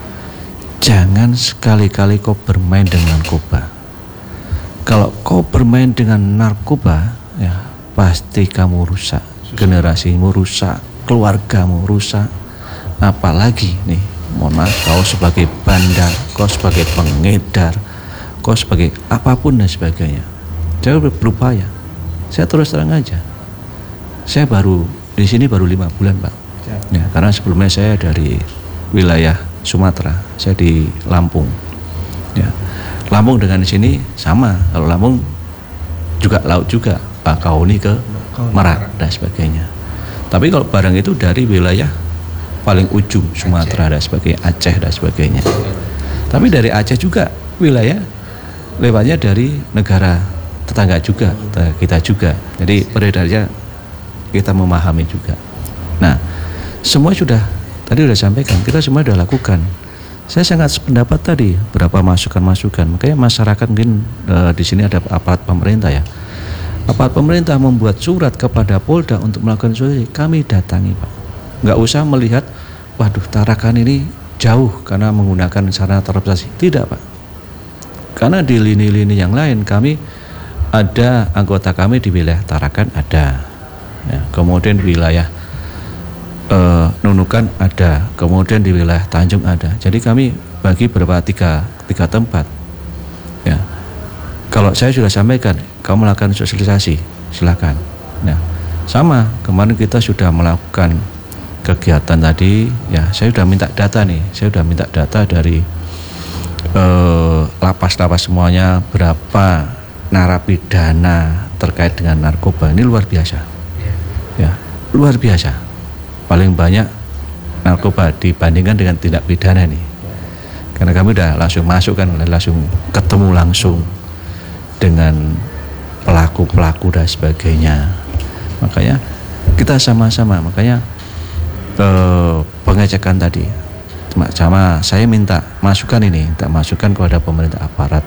Jangan sekali-kali kau bermain dengan narkoba. Kalau kau bermain dengan narkoba, ya, pasti kamu rusak, generasimu rusak, keluargamu rusak. Apalagi nih, mohon maaf, kau sebagai bandar, kau sebagai pengedar, kau sebagai apapun dan sebagainya. Saya berupaya. Saya terus terang aja, saya baru di sini baru lima bulan Pak. Ya, karena sebelumnya saya dari wilayah Sumatera, saya di Lampung. Ya, Lampung dengan di sini sama. Kalau Lampung juga laut juga. Bakauni ke Merak dan sebagainya. Tapi kalau barang itu dari wilayah paling ujung Sumatera dan sebagainya, Aceh dan sebagainya. Tapi dari Aceh juga wilayah lewatnya dari negara tetangga juga, kita juga. Jadi beredarnya kita memahami juga. Nah, semua sudah tadi sudah sampaikan, kita semua sudah lakukan. Saya sangat sependapat tadi berapa masukan-masukan. Makanya masyarakat mungkin e, di sini ada aparat pemerintah, ya. Aparat pemerintah membuat surat kepada Polda untuk melakukan solusi, kami datangi Pak. Nggak usah melihat, waduh Tarakan ini jauh karena menggunakan sarana transportasi. Tidak Pak. Karena di lini-lini yang lain kami ada anggota kami di wilayah Tarakan ada, ya, kemudian di wilayah uh, Nunukan ada, kemudian di wilayah Tanjung ada. Jadi kami bagi beberapa tiga tiga tempat. Ya. Kalau saya sudah sampaikan, kamu melakukan sosialisasi, silakan. Nah, sama kemarin kita sudah melakukan kegiatan tadi, ya saya sudah minta data nih, saya sudah minta data dari eh, lapas-lapas semuanya berapa narapidana terkait dengan narkoba. Ini luar biasa, ya luar biasa. Paling banyak narkoba dibandingkan dengan tindak pidana nih, karena kami udah langsung masuk kan, langsung ketemu langsung dengan pelaku-pelaku dan sebagainya. Makanya kita sama-sama, makanya eh, pengecekan tadi sama saya minta masukan ini, minta masukan kepada pemerintah aparat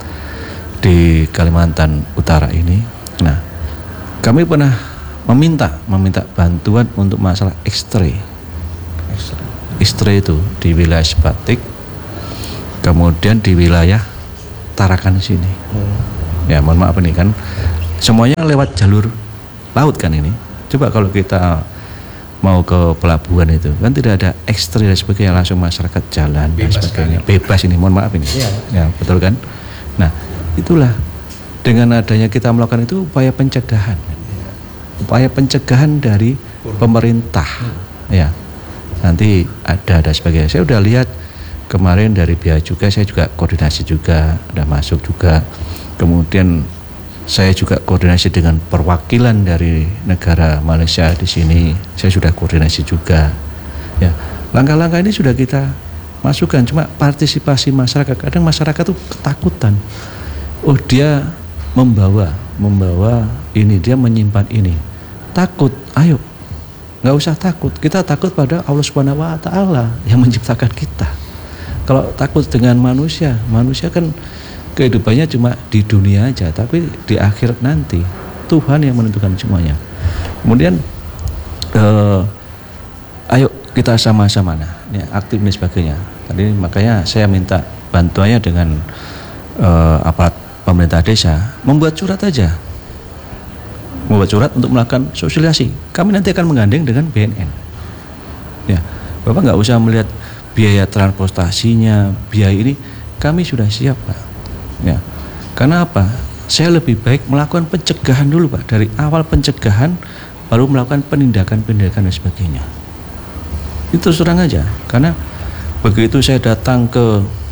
di Kalimantan Utara ini. Nah, kami pernah meminta meminta bantuan untuk masalah X-ray. Istre itu di wilayah Sebatik, kemudian di wilayah Tarakan sini. Hmm. Ya mohon maaf ini kan semuanya lewat jalur laut kan ini. Coba kalau kita mau ke pelabuhan itu kan tidak ada ekstri dan sebagainya, langsung masyarakat jalan bebas dan sebagainya kan. Bebas ini, mohon maaf ini. Ya. Ya betul kan. Nah itulah dengan adanya kita melakukan itu upaya pencegahan, upaya pencegahan dari pemerintah. Hmm. Ya nanti ada ada sebagainya. Saya udah lihat kemarin dari Bia juga, saya juga koordinasi juga, udah masuk juga. Kemudian saya juga koordinasi dengan perwakilan dari negara Malaysia di sini. Saya sudah koordinasi juga. Ya, langkah-langkah ini sudah kita masukkan. Cuma partisipasi masyarakat. Kadang masyarakat tuh ketakutan. Oh dia membawa, membawa ini, dia menyimpan ini. Takut. Ayo, nggak usah takut. Kita takut pada Allah Subhanahu Wa Taala yang menciptakan kita. Kalau takut dengan manusia, manusia kan kehidupannya cuma di dunia aja, tapi di akhirat nanti Tuhan yang menentukan semuanya. Kemudian uh, ayo kita sama-sama nah, ya, aktif dan sebagainya. Tadi makanya saya minta bantuannya dengan uh, aparat pemerintah desa, membuat surat aja, membuat surat untuk melakukan sosialisasi. Kami nanti akan menggandeng dengan B N N. Ya, Bapak nggak usah melihat biaya transportasinya, biaya ini, kami sudah siap Pak. Ya, karena apa? Saya lebih baik melakukan pencegahan dulu Pak, dari awal pencegahan baru melakukan penindakan-penindakan dan sebagainya. Itu terang aja, karena begitu saya datang ke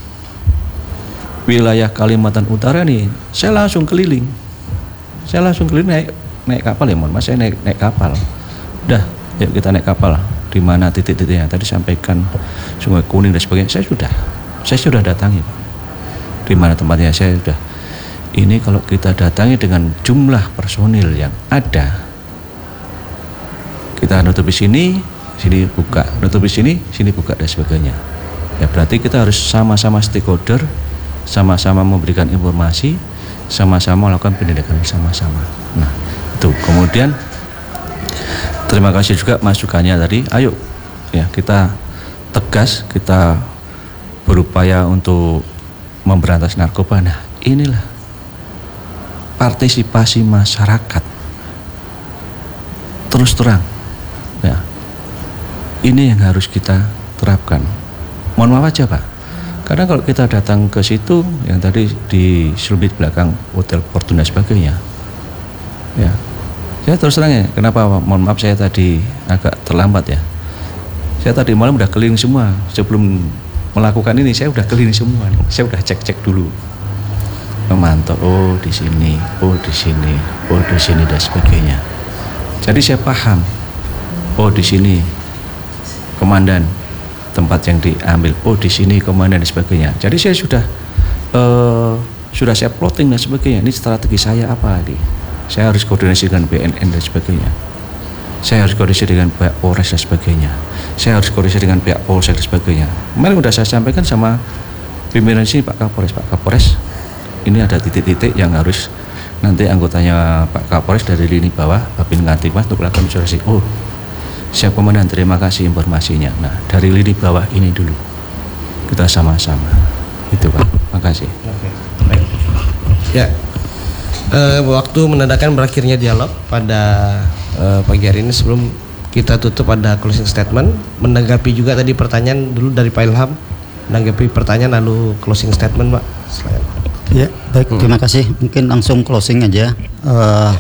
wilayah Kalimantan Utara nih, saya langsung keliling, saya langsung keliling naik naik kapal ya, mohon mas, saya naik naik kapal. Udah, yuk kita naik kapal. Di mana titik-titiknya tadi sampaikan Sungai Kuning dan sebagainya, saya sudah saya sudah datangi Pak. Di mana tempatnya saya sudah. Ini kalau kita datangi dengan jumlah personil yang ada, kita nutup di sini, sini buka, nutup di sini, sini buka dan sebagainya. Ya berarti kita harus sama-sama stakeholder, sama-sama memberikan informasi, sama-sama melakukan pendidikan bersama-sama. Nah itu kemudian terima kasih juga masukannya tadi. Ayo ya kita tegas, kita berupaya untuk memberantas narkoba. Nah inilah partisipasi masyarakat terus terang ya, ini yang harus kita terapkan. Mohon maaf aja Pak, karena kalau kita datang ke situ yang tadi di Selubit belakang Hotel Fortuna sebagainya ya, saya terus terang ya, kenapa mohon maaf saya tadi agak terlambat ya. Saya tadi malam udah keliling semua. Sebelum melakukan ini saya udah keliling semua. Saya udah cek-cek dulu. Memantau, oh di sini, oh di sini, oh di sini dan sebagainya. Jadi saya paham. Oh di sini komandan tempat yang diambil. Oh di sini komandan dan sebagainya. Jadi saya sudah uh, sudah saya plotting dan sebagainya. Ini strategi saya apa lagi? Saya harus koordinasi dengan B N N dan sebagainya. Saya harus koordinasi dengan pihak Polres dan sebagainya. Saya harus koordinasi dengan pihak Polsek dan sebagainya. Kemarin sudah saya sampaikan sama pimpinan sini Pak Kapolres. Pak Kapolres, ini ada titik-titik yang harus nanti anggotanya Pak Kapolres dari lini bawah, Babin Kantimas untuk melakukan sosialisasi. Oh, siap komandan, terima kasih informasinya. Nah, dari lini bawah ini dulu kita sama-sama. Itu Pak, makasih. Oke, baik. Ya. Uh, waktu menandakan berakhirnya dialog pada uh, pagi hari ini. Sebelum kita tutup ada closing statement, menanggapi juga tadi pertanyaan dulu dari Pak Ilham, menanggapi pertanyaan lalu closing statement Pak. Selain. Ya baik, hmm. terima kasih. Mungkin langsung closing aja. Uh,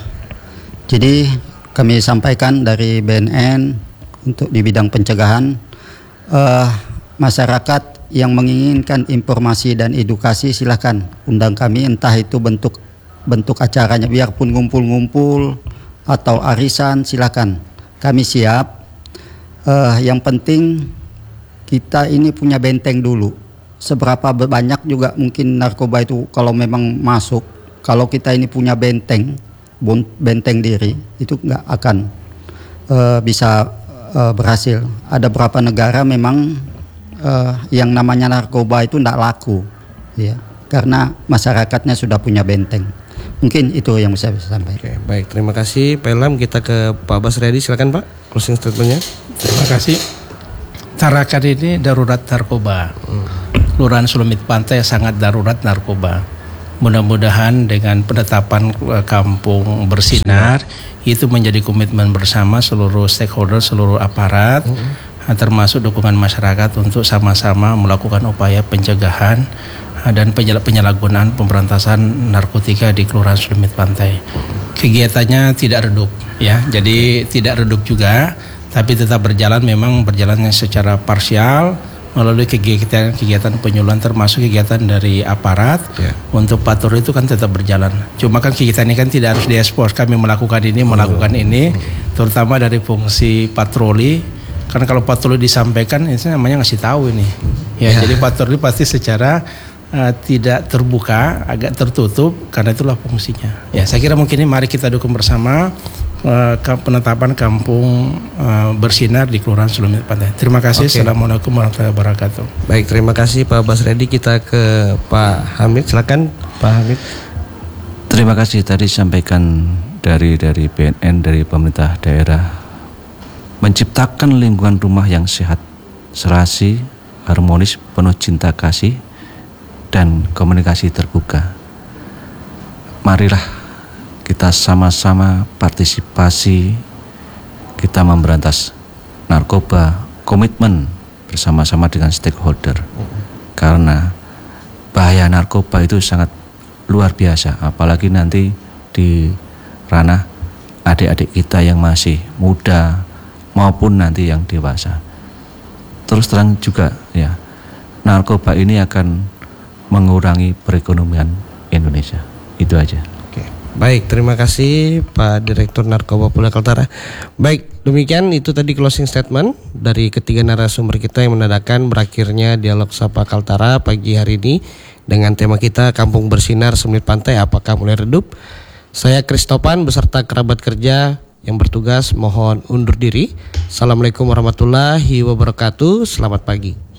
jadi kami sampaikan dari B N N untuk di bidang pencegahan, uh, masyarakat yang menginginkan informasi dan edukasi silahkan undang kami, entah itu bentuk bentuk acaranya, biarpun ngumpul-ngumpul atau arisan, silakan, kami siap. Uh, yang penting kita ini punya benteng dulu. Seberapa banyak juga mungkin narkoba itu kalau memang masuk, kalau kita ini punya benteng, benteng diri, itu nggak akan uh, bisa uh, berhasil. Ada beberapa negara memang uh, yang namanya narkoba itu nggak laku, ya, karena masyarakatnya sudah punya benteng. Mungkin itu yang bisa saya sampaikan. Oke, baik, terima kasih Pak Ilham. Kita ke Pak Basriadi, silakan Pak, closing statementnya. Terima kasih. Tarakan ini darurat narkoba. Kelurahan Sulumit Pantai sangat darurat narkoba. Mudah-mudahan dengan penetapan kampung bersinar itu menjadi komitmen bersama seluruh stakeholder, seluruh aparat, mm-hmm. termasuk dukungan masyarakat untuk sama-sama melakukan upaya pencegahan dan penyalahgunaan pemberantasan narkotika di Kelurahan Sulumit Pantai. Kegiatannya tidak redup, ya, jadi tidak redup juga, tapi tetap berjalan, memang berjalannya secara parsial melalui kegiatan-kegiatan penyuluhan termasuk kegiatan dari aparat. Yeah. Untuk patroli itu kan tetap berjalan. Cuma kan kegiatan ini kan tidak harus diekspos. Kami melakukan ini, melakukan ini, terutama dari fungsi patroli. Karena kalau patroli disampaikan itu namanya ngasih tahu ini. Ya, yeah. Jadi patroli pasti secara uh, tidak terbuka, agak tertutup, karena itulah fungsinya. Ya, saya kira mungkin ini mari kita dukung bersama Uh, penetapan kampung uh, bersinar di Kelurahan Sulumit Pantai. Terima kasih. Okay. Assalamualaikum warahmatullahi wabarakatuh. Baik, terima kasih Pak Basriadi. Kita ke Pak Hamid. Silakan Pak Hamid. Terima kasih, tadi sampaikan dari dari B N N, dari pemerintah daerah, menciptakan lingkungan rumah yang sehat, serasi, harmonis, penuh cinta kasih dan komunikasi terbuka. Marilah kita sama-sama partisipasi, kita memberantas narkoba, komitmen bersama-sama dengan stakeholder. Karena bahaya narkoba itu sangat luar biasa, apalagi nanti di ranah adik-adik kita yang masih muda maupun nanti yang dewasa. Terus terang juga ya, narkoba ini akan mengurangi perekonomian Indonesia. Itu aja. Baik, terima kasih Pak Direktur Narkoba Polda Kaltara. Baik, demikian itu tadi closing statement dari ketiga narasumber kita yang menandakan berakhirnya dialog Sapa Kaltara pagi hari ini dengan tema kita Kampung Bersinar Sulumit Pantai, apakah mulai redup? Saya Kristopan beserta kerabat kerja yang bertugas mohon undur diri. Assalamualaikum warahmatullahi wabarakatuh. Selamat pagi.